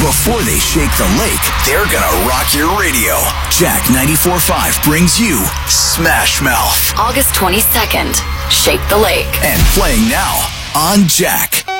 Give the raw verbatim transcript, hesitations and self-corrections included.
Before they shake the lake, they're gonna rock your radio. Jack ninety-four point five brings you Smash Mouth. August twenty-second, Shake the Lake. And playing now on Jack.